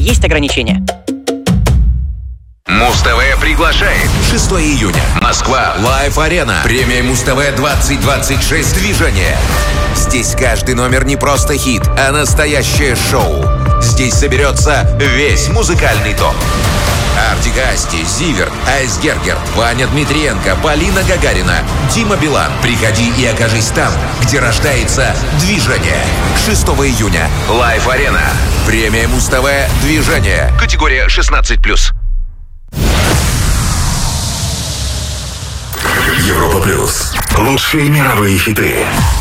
Есть ограничения. Муз-ТВ приглашает. 6 июня. Москва. Лайв-арена. Премия Муз-ТВ 2026 «Движение». Здесь каждый номер не просто хит, а настоящее шоу. Здесь соберется весь музыкальный топ. Артик и Асти, Зиверт, Айсгергер, Ваня Дмитриенко, Полина Гагарина, Дима Билан. Приходи и окажись там, где рождается «Движение». 6 июня. Лайв-арена. Премия Муз-ТВ «Движение». Категория 16+. Европа плюс. Лучшие мировые хиты.